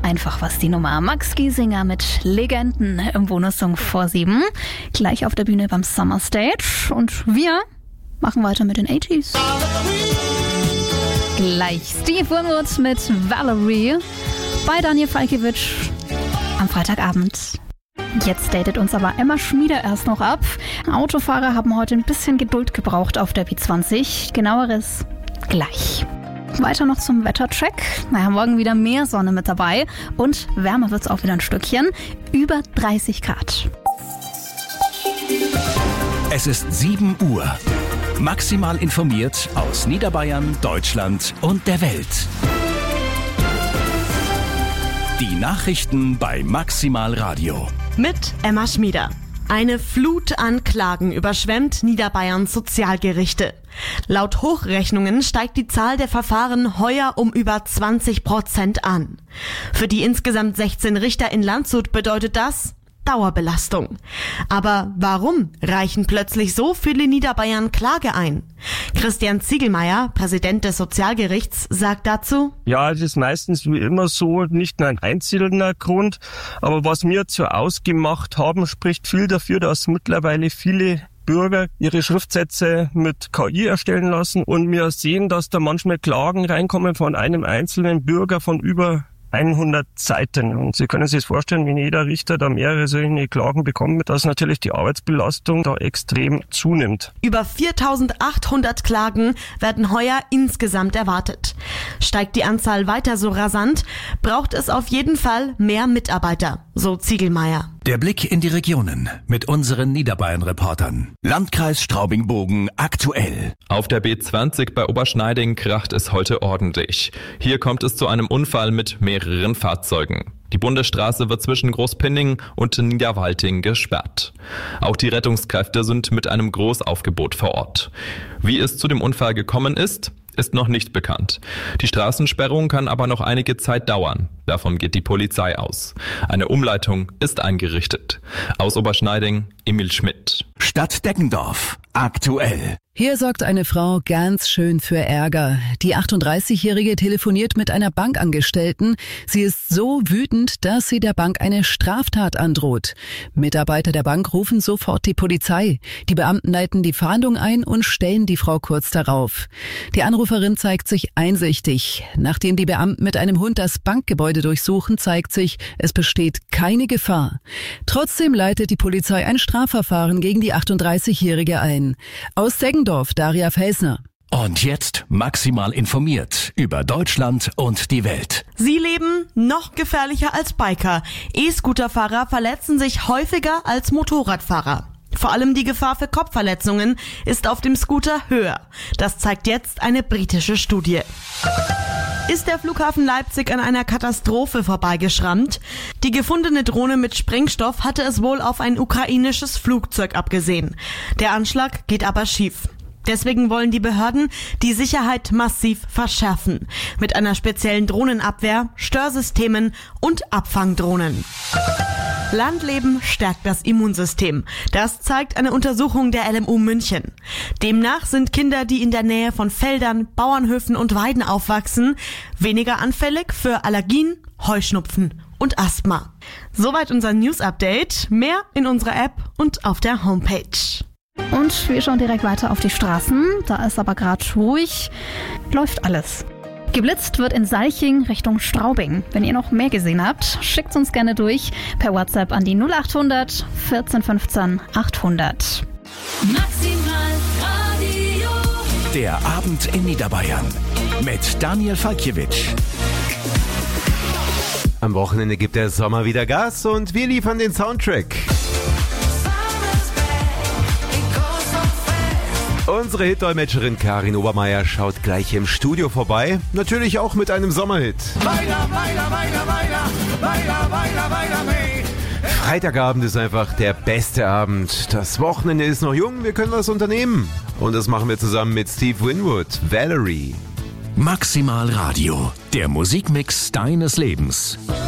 einfach was die Nummer. Max Giesinger mit Legenden im Bonus-Song vor 7. Gleich auf der Bühne beim Summer Stage. Und wir machen weiter mit den 80s. Gleich Steve Winwood mit Valerie bei Daniel Falkiewicz am Freitagabend. Jetzt datet uns aber Emma Schmieder erst noch ab. Autofahrer haben heute ein bisschen Geduld gebraucht auf der B20. Genaueres gleich. Weiter noch zum Wettercheck. Morgen wieder mehr Sonne mit dabei und wärmer wird es auch wieder ein Stückchen. Über 30 Grad. Es ist 7 Uhr. Maximal informiert aus Niederbayern, Deutschland und der Welt. Die Nachrichten bei Maximal Radio. Mit Emma Schmieder. Eine Flut an Klagen überschwemmt Niederbayerns Sozialgerichte. Laut Hochrechnungen steigt die Zahl der Verfahren heuer um über 20% an. Für die insgesamt 16 Richter in Landshut bedeutet das Dauerbelastung. Aber warum reichen plötzlich so viele Niederbayern Klage ein? Christian Ziegelmeier, Präsident des Sozialgerichts, sagt dazu: Ja, es ist meistens wie immer so, nicht nur ein einzelner Grund, aber was wir zu ausgemacht haben, spricht viel dafür, dass mittlerweile viele Bürger ihre Schriftsätze mit KI erstellen lassen und wir sehen, dass da manchmal Klagen reinkommen von einem einzelnen Bürger von über 100 Seiten. Und Sie können sich das vorstellen, wenn jeder Richter da mehrere solche Klagen bekommt, dass natürlich die Arbeitsbelastung da extrem zunimmt. Über 4.800 Klagen werden heuer insgesamt erwartet. Steigt die Anzahl weiter so rasant, braucht es auf jeden Fall mehr Mitarbeiter, so Ziegelmeier. Der Blick in die Regionen mit unseren Niederbayern-Reportern. Landkreis Straubing-Bogen aktuell. Auf der B20 bei Oberschneiding kracht es heute ordentlich. Hier kommt es zu einem Unfall mit mehreren Fahrzeugen. Die Bundesstraße wird zwischen Großpinning und Niederwalting gesperrt. Auch die Rettungskräfte sind mit einem Großaufgebot vor Ort. Wie es zu dem Unfall gekommen ist noch nicht bekannt. Die Straßensperrung kann aber noch einige Zeit dauern. Davon geht die Polizei aus. Eine Umleitung ist eingerichtet. Aus Oberschneiding, Emil Schmidt. Stadt Deggendorf aktuell. Hier sorgt eine Frau ganz schön für Ärger. Die 38-Jährige telefoniert mit einer Bankangestellten. Sie ist so wütend, dass sie der Bank eine Straftat androht. Mitarbeiter der Bank rufen sofort die Polizei. Die Beamten leiten die Fahndung ein und stellen die Frau kurz darauf. Die Anruferin zeigt sich einsichtig. Nachdem die Beamten mit einem Hund das Bankgebäude durchsuchen, zeigt sich, es besteht keine Gefahr. Trotzdem leitet die Polizei ein Strafverfahren gegen die 38-Jährige ein. Aus Deggendorf, Daria Felsner. Und jetzt maximal informiert über Deutschland und die Welt. Sie leben noch gefährlicher als Biker. E-Scooterfahrer verletzen sich häufiger als Motorradfahrer. Vor allem die Gefahr für Kopfverletzungen ist auf dem Scooter höher. Das zeigt jetzt eine britische Studie. Ist der Flughafen Leipzig an einer Katastrophe vorbeigeschrammt? Die gefundene Drohne mit Sprengstoff hatte es wohl auf ein ukrainisches Flugzeug abgesehen. Der Anschlag geht aber schief. Deswegen wollen die Behörden die Sicherheit massiv verschärfen. Mit einer speziellen Drohnenabwehr, Störsystemen und Abfangdrohnen. Landleben stärkt das Immunsystem. Das zeigt eine Untersuchung der LMU München. Demnach sind Kinder, die in der Nähe von Feldern, Bauernhöfen und Weiden aufwachsen, weniger anfällig für Allergien, Heuschnupfen und Asthma. Soweit unser News-Update. Mehr in unserer App und auf der Homepage. Und wir schauen direkt weiter auf die Straßen. Da ist aber gerade ruhig. Läuft alles. Geblitzt wird in Salching Richtung Straubing. Wenn ihr noch mehr gesehen habt, schickt uns gerne durch per WhatsApp an die 0800 14 15 800. Maximal Radio. Der Abend in Niederbayern mit Daniel Falkiewicz. Am Wochenende gibt der Sommer wieder Gas und wir liefern den Soundtrack. Unsere Hitdolmetscherin Karin Obermeier schaut gleich im Studio vorbei. Natürlich auch mit einem Sommerhit. Freitagabend ist einfach der beste Abend. Das Wochenende ist noch jung, wir können was unternehmen. Und das machen wir zusammen mit Steve Winwood, Valerie. Maximal Radio, der Musikmix deines Lebens.